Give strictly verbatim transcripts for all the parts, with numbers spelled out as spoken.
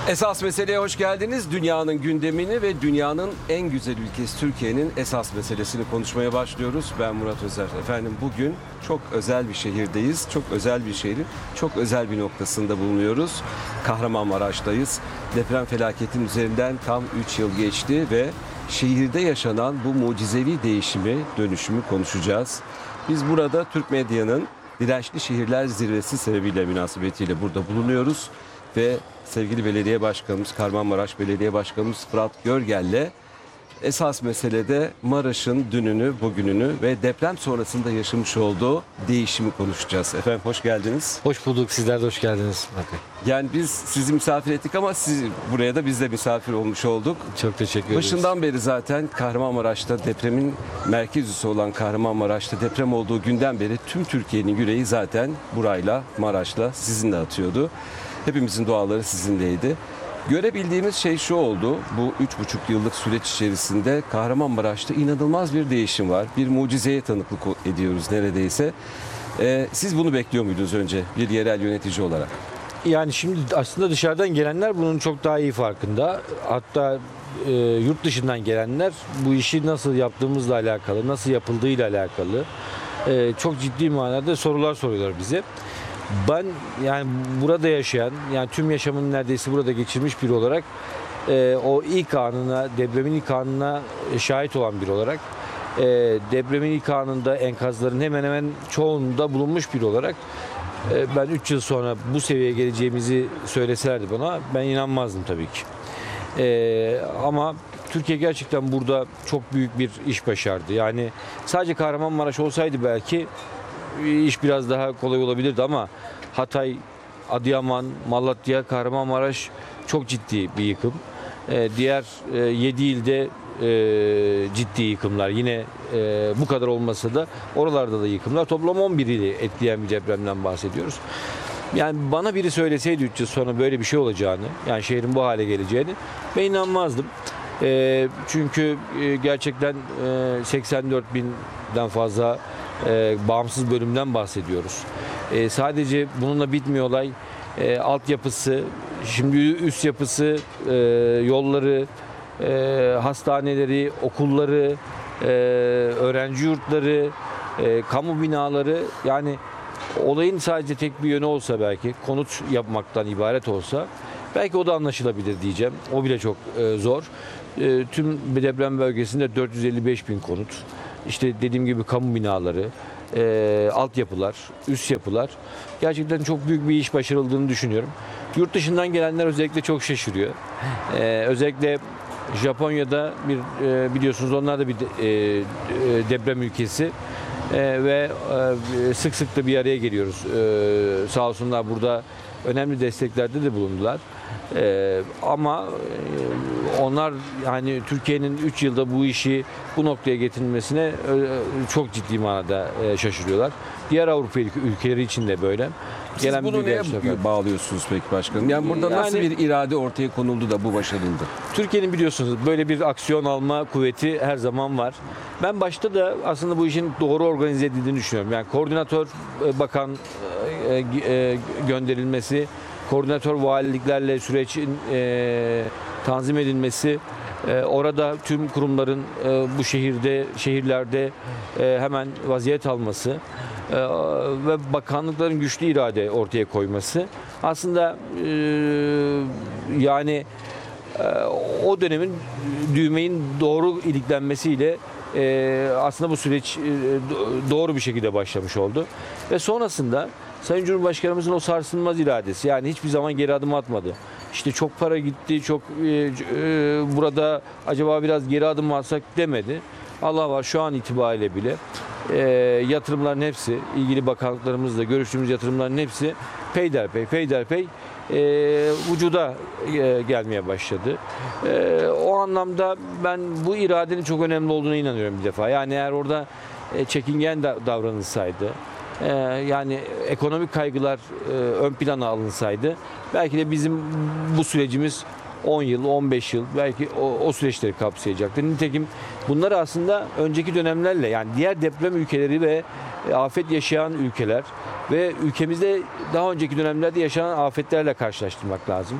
Esas meseleye hoş geldiniz. Dünyanın gündemini ve dünyanın en güzel ülkesi Türkiye'nin esas meselesini konuşmaya başlıyoruz. Ben Murat Özer. Efendim bugün çok özel bir şehirdeyiz. Çok özel bir şehrin çok özel bir noktasında bulunuyoruz. Kahramanmaraş'tayız. Deprem felaketinin üzerinden tam üç yıl geçti ve şehirde yaşanan bu mucizevi değişimi, dönüşümü konuşacağız. Biz burada Türk medyanın Dirençli Şehirler Zirvesi sebebiyle münasebetiyle burada bulunuyoruz. Ve sevgili belediye başkanımız, Kahramanmaraş Belediye Başkanımız Fırat Görgel'le esas meselede Maraş'ın dününü, bugününü ve deprem sonrasında yaşamış olduğu değişimi konuşacağız. Efendim hoş geldiniz. Hoş bulduk. Sizler de hoş geldiniz. Yani biz sizi misafir ettik ama siz buraya da biz de misafir olmuş olduk. Çok teşekkür ederiz. Başından beri zaten Kahramanmaraş'ta depremin merkez üssü olan Kahramanmaraş'ta deprem olduğu günden beri tüm Türkiye'nin yüreği zaten burayla, Maraş'la sizinle atıyordu. Hepimizin duaları sizinleydi. Görebildiğimiz şey şu oldu. Bu üç buçuk yıllık süreç içerisinde Kahramanmaraş'ta inanılmaz bir değişim var. Bir mucizeye tanıklık ediyoruz neredeyse. Ee, siz bunu bekliyor muydunuz önce bir yerel yönetici olarak? Yani şimdi aslında dışarıdan gelenler bunun çok daha iyi farkında. Hatta e, yurt dışından gelenler bu işi nasıl yaptığımızla alakalı, nasıl yapıldığıyla alakalı e, çok ciddi manada sorular soruyorlar bize. Ben yani burada yaşayan, yani tüm yaşamını neredeyse burada geçirmiş biri olarak e, o ilk anına, depremin ilk anına şahit olan biri olarak e, depremin ilk anında enkazların hemen hemen çoğunda bulunmuş biri olarak e, ben üç yıl sonra bu seviyeye geleceğimizi söyleselerdi bana ben inanmazdım tabii ki. E, ama Türkiye gerçekten burada çok büyük bir iş başardı. Yani sadece Kahramanmaraş olsaydı belki iş biraz daha kolay olabilirdi ama Hatay, Adıyaman, Malatya, Kahramanmaraş çok ciddi bir yıkım. Ee, diğer e, yedi ilde e, ciddi yıkımlar. Yine e, bu kadar olmasa da oralarda da yıkımlar. Toplam on bir ili etkileyen bir depremden bahsediyoruz. Yani bana biri söyleseydi üç yıl sonra böyle bir şey olacağını, yani şehrin bu hale geleceğini ben inanmazdım. E, çünkü e, gerçekten e, seksen dört binden fazla e, bağımsız bölümden bahsediyoruz. E, sadece bununla bitmiyor olay. E, altyapısı, şimdi üst yapısı, e, yolları, e, hastaneleri, okulları, e, öğrenci yurtları, e, kamu binaları, yani olayın sadece tek bir yönü olsa belki, konut yapmaktan ibaret olsa belki o da anlaşılabilir diyeceğim. O bile çok e, zor. E, tüm deprem bölgesinde dört yüz elli beş bin konut. İşte dediğim gibi kamu binaları, e, altyapılar, üst yapılar. Gerçekten çok büyük bir iş başarıldığını düşünüyorum. Yurt dışından gelenler özellikle çok şaşırıyor. E, özellikle Japonya'da bir e, biliyorsunuz onlar da bir de, e, deprem ülkesi. E, ve e, sık sık da bir araya geliyoruz. E, sağ olsunlar burada önemli desteklerde de bulundular. Ee, ama e, onlar yani Türkiye'nin üç yılda bu işi bu noktaya getirilmesine e, çok ciddi manada e, şaşırıyorlar. Diğer Avrupa ülkeleri için de böyle. Siz Gelen bunu neye bağlıyorsunuz peki başkanım? Yani burada yani, nasıl bir irade ortaya konuldu da bu başarıldı? Türkiye'nin biliyorsunuz böyle bir aksiyon alma kuvveti her zaman var. Ben başta da aslında bu işin doğru organize edildiğini düşünüyorum. Yani koordinatör bakan e, e, gönderilmesi, koordinatör valiliklerle sürecin e, tanzim edilmesi, e, orada tüm kurumların e, bu şehirde, şehirlerde e, hemen vaziyet alması e, ve bakanlıkların güçlü irade ortaya koyması aslında e, yani e, o dönemin düğmenin doğru iliklenmesiyle e, aslında bu süreç e, doğru bir şekilde başlamış oldu ve sonrasında Sayın Cumhurbaşkanımızın o sarsılmaz iradesi, yani hiçbir zaman geri adım atmadı. İşte çok para gitti, çok e, e, burada acaba biraz geri adım mı atsak demedi. Allah var, şu an itibariyle bile e, yatırımların hepsi, ilgili bakanlıklarımızla görüştüğümüz yatırımların hepsi peyderpey, peyderpey e, vücuda e, gelmeye başladı. E, o anlamda ben bu iradenin çok önemli olduğuna inanıyorum bir defa. Yani eğer orada e, çekingen davranılsaydı, Ee, yani ekonomik kaygılar e, ön plana alınsaydı belki de bizim bu sürecimiz on yıl, on beş yıl belki o, o süreçleri kapsayacaktı. Nitekim bunlar aslında önceki dönemlerle, yani diğer deprem ülkeleri ve afet yaşayan ülkeler ve ülkemizde daha önceki dönemlerde yaşanan afetlerle karşılaştırmak lazım.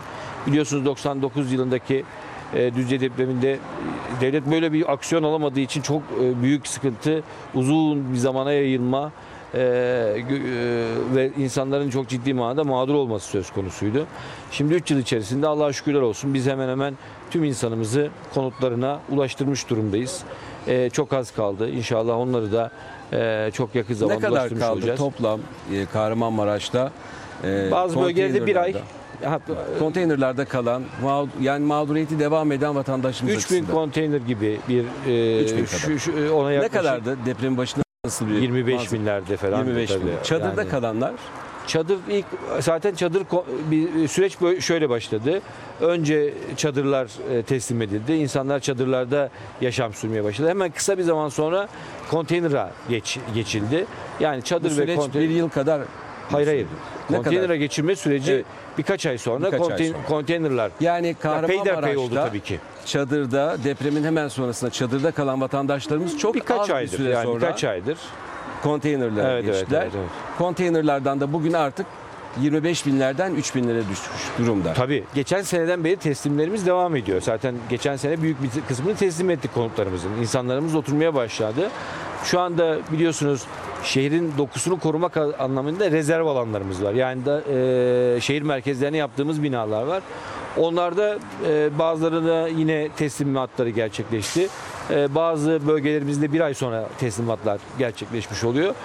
Biliyorsunuz doksan dokuz yılındaki e, Düzce depreminde e, devlet böyle bir aksiyon alamadığı için çok e, büyük sıkıntı, uzun bir zamana yayılma e, gö- e, ve insanların çok ciddi manada mağdur olması söz konusuydu. Şimdi üç yıl içerisinde Allah'a şükürler olsun biz hemen hemen tüm insanımızı konutlarına ulaştırmış durumdayız. E, çok az kaldı. İnşallah onları da e, çok yakın Ne zamanda kadar ulaştırmış kaldı olacağız. toplam e, Kahramanmaraş'ta? e, Bazı bölgelerde bir ay, konteynerlerde- hatta konteynerlerde kalan, mağ- yani mağduriyeti devam eden vatandaşımız üç bin açısından. konteyner gibi bir üç bin e, kadar. şu, şu, ona Ne yaklaşık kadardı depremin başında, nasıl bir yirmi beş manzara? binlerde falan. yirmi beş bin. tabii. Çadırda Yani kalanlar çadır ilk zaten çadır ko- bir süreç böyle şöyle başladı. Önce çadırlar e, teslim edildi. İnsanlar çadırlarda yaşam sürmeye başladı. Hemen kısa bir zaman sonra konteynera geç, geçildi. Yani bu çadır ve süreç konteyner. bir yıl kadar. Hayır hayır. Ne Konteynere kadar? geçirme süreci Evet. birkaç ay sonra, Birkaç ay konteyn- sonra. konteynerlar. Yani Ya peyderpey oldu Kahramanmaraş'ta tabii ki. çadırda, depremin hemen sonrasında çadırda kalan vatandaşlarımız çok Birkaç az bir aydır süre yani sonra birkaç aydır. konteynerlere Evet, evet, geçtiler. evet, evet. Konteynerlardan da bugün artık yirmi beş binlerden üç binlere düşmüş durumda. Tabii. Geçen seneden beri teslimlerimiz devam ediyor. Zaten geçen sene büyük bir kısmını teslim ettik konutlarımızın. İnsanlarımız oturmaya başladı. Şu anda biliyorsunuz şehrin dokusunu korumak anlamında rezerv alanlarımız var. Yani da e, şehir merkezlerine yaptığımız binalar var. Onlarda e, bazılarında yine teslimatları gerçekleşti. E, bazı bölgelerimizde bir ay sonra teslimatlar gerçekleşmiş oluyor.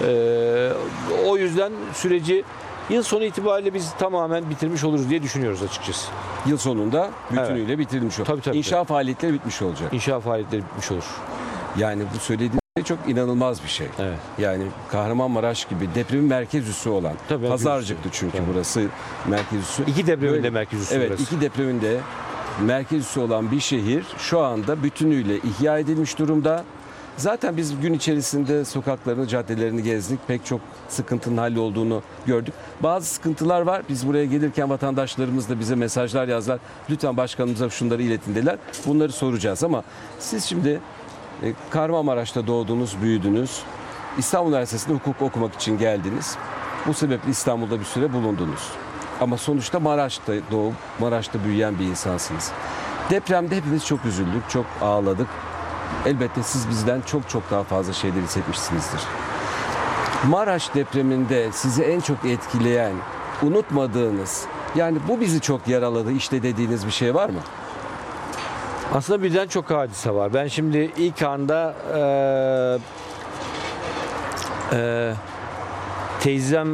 E, o yüzden süreci yıl sonu itibariyle biz tamamen bitirmiş oluruz diye düşünüyoruz açıkçası. Yıl sonunda bütünüyle bitirilmiş olur. Tabii, tabii, İnşa faaliyetleri bitmiş olacak. İnşaat faaliyetleri bitmiş olur. Yani bu söylediğiniz şey çok inanılmaz bir şey. Evet. Yani Kahramanmaraş gibi depremin merkez üssü olan, Tabii, merkez Pazarcık'tı üssü. çünkü Tabii. burası merkez üssü. İki depreminde Böyle- merkez üssü Evet, burası. iki depreminde merkez üssü olan bir şehir şu anda bütünüyle ihya edilmiş durumda. Zaten biz gün içerisinde sokaklarını, caddelerini gezdik. Pek çok sıkıntının hallolduğunu gördük. Bazı sıkıntılar var. Biz buraya gelirken vatandaşlarımız da bize mesajlar yazdılar. Lütfen başkanımıza şunları iletin dediler. Bunları soracağız ama siz şimdi e, Kahramanmaraş'ta doğdunuz, büyüdünüz. İstanbul Üniversitesi'nde hukuk okumak için geldiniz. Bu sebeple İstanbul'da bir süre bulundunuz. Ama sonuçta Maraş'ta doğup Maraş'ta büyüyen bir insansınız. Depremde hepimiz çok üzüldük, çok ağladık. Elbette siz bizden çok çok daha fazla şeyler hissetmişsinizdir. Maraş depreminde sizi en çok etkileyen, unutmadığınız, yani bu bizi çok yaraladı işte dediğiniz bir şey var mı? Aslında birden çok hadise var. Ben şimdi ilk anda eee eee teyzem